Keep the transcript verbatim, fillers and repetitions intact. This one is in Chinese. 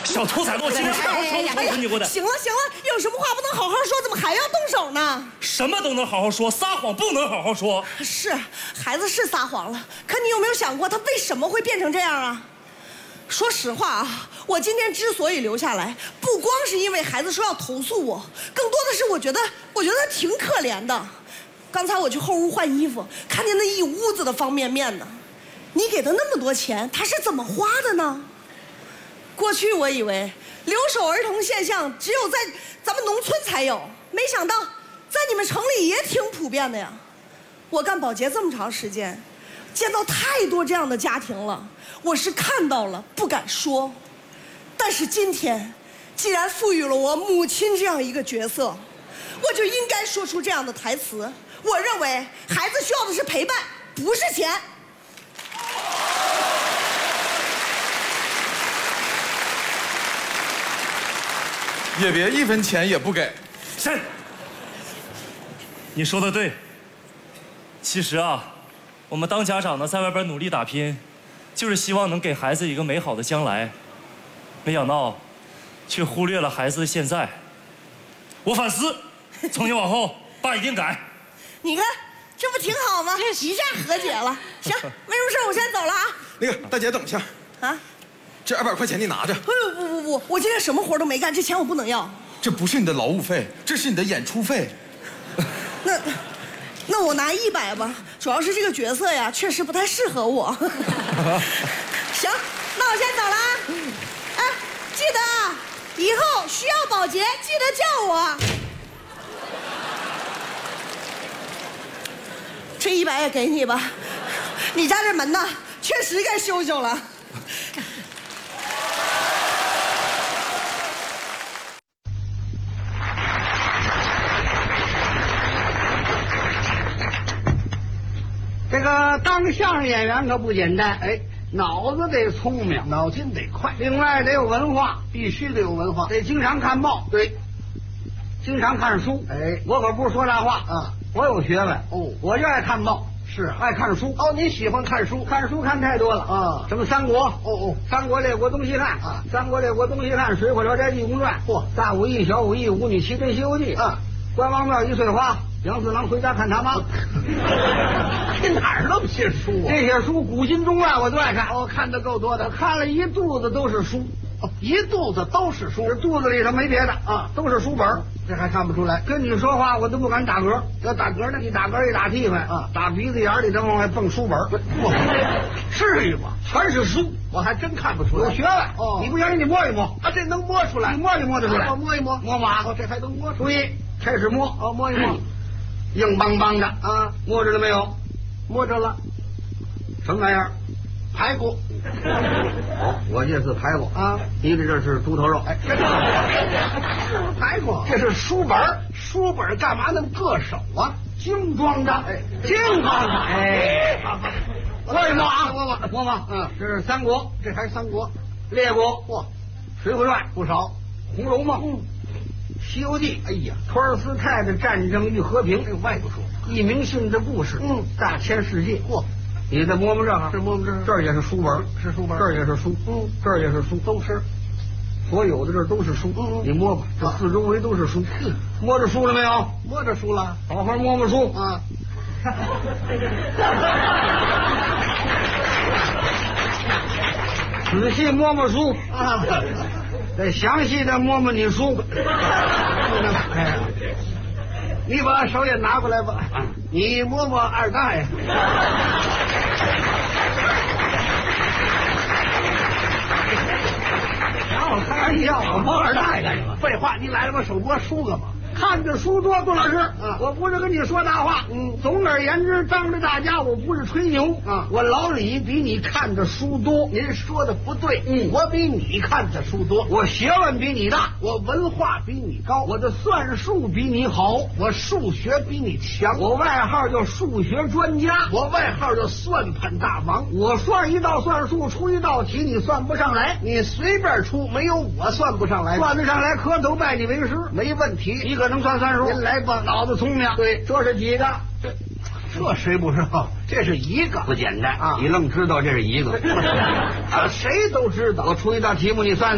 小兔崽子，我今天好好收拾收拾你，我得。 行了行了，有什么话不能好好说，怎么还要动手呢？ 什么都能好好说，撒谎不能好好说。 是，孩子是撒谎了，可你有没有想过他为什么会变成这样啊？说实话啊，我今天之所以留下来，不光是因为孩子说要投诉我，更多的是我觉得，我觉得他挺可怜的。刚才我去后屋换衣服，看见那一屋子的方便面呢。你给他那么多钱，他是怎么花的呢？过去我以为留守儿童现象只有在咱们农村才有，没想到在你们城里也挺普遍的呀。我干保洁这么长时间，见到太多这样的家庭了，我是看到了不敢说。但是今天既然赋予了我母亲这样一个角色，我就应该说出这样的台词。我认为孩子需要的是陪伴，不是钱。 也别一分钱也不给。 是，你说的对。其实啊，我们当家长的在外边努力打拼，就是希望能给孩子一个美好的将来。没想到，却忽略了孩子的现在。我反思，从今往后，爸一定改。 你看，这不挺好吗？一下和解了。行，没什么事，我先走了啊。 那个大姐，等一下。啊？这二百块钱你拿着。 不不不不，我今天什么活都没干，这钱我不能要。 这不是你的劳务费，这是你的演出费。 那，那我拿一百吧。主要是这个角色呀，确实不太适合我。行，那我先走了啊。哎，记得啊，以后需要保洁记得叫我。这一百也给你吧，你家这门呢，确实该修修了。 这个当相声演员可不简单，哎，脑子得聪明， 脑筋得快， 另外得有文化， 必须得有文化， 得经常看报， 对， 经常看书。 哎， 我可不是说大话啊， 我有学问哦， 我就爱看报， 是爱看书。 哦，你喜欢看书？ 看书看太多了啊， 什么三国， 哦哦， 三国列国东西汉啊， 三国列国东西汉，水浒聊斋济公传， 嚯， 大武艺小武艺，武女七珍西游记啊， 关王庙一岁花，杨四郎回家看他妈。 你哪儿那么些书啊？ 这些书古今中外我都爱看。 哦，看的够多的， 看了一肚子都是书， 哦，一肚子都是书， 这肚子里头没别的啊， 都是书本。 这还看不出来。 跟你说话我都不敢打嗝， 要打嗝呢， 一打嗝一打屁股啊， 打鼻子眼里头往外蹦书本。 哇，至于吗？ 全是书， 我还真看不出来。 有学问哦， 你不相信你摸一摸啊，这能摸出来？ 你摸就摸得出来。 我摸一摸， 摸摸啊， 哦，这还能摸出来。 注意，开始摸， 哦，摸一摸， 硬邦邦的啊， 摸着了没有？ 摸着了。 什么玩意儿？ 排骨。 哦，我这是排骨啊， 你这这是猪头肉。 哎，这是排骨， 这是书本。 书本干嘛那么硌手啊？ 精装的， 哎， 精装的。哎，摸一摸啊， 摸摸摸摸。嗯，这是三国， 这还是三国， 列国， 嚯， 水浒传不少， 红楼梦， 嗯， 西游记， 哎呀， 托尔斯泰的战争与和平， 这外不说， 易明信的故事， 嗯， 大千世界， 嚯， 你再摸摸这个， 是摸摸这， 这儿也是书本， 是书本， 这儿也是书， 嗯， 这儿也是书， 都是， 所有的这儿都是书， 嗯， 你摸吧，这四周围都是书，摸着书了没有？ 摸着书了， 好好摸摸书啊。 仔细摸摸书啊， 再详细的摸摸你书。 哎，你把手也拿过来吧，啊、你摸摸二大爷。 拿我开玩笑，我摸二大爷干什么？ 废话，你来了把手摸书干嘛？ 看着书多，杜老师， 啊， 我不是跟你说大话， 嗯， 总而言之，当着大家，我不是吹牛啊， 我老李比你看的书多。 您说的不对， 嗯， 我比你看的书多， 我学问比你大， 我文化比你高， 我的算术比你好， 我数学比你强， 我外号叫数学专家， 我外号叫算盘大王。 我算一道算术，出一道题，你算不上来， 你随便出，没有我算不上来， 算得上来，磕头拜你为师， 没问题。 你可能算算术。 您来吧， 脑子聪明。 对， 这是几个？ 这这谁不知道？这是一个， 不简单啊！ 你愣知道这是一个， 啊，谁都知道。 我出一道题目，你算。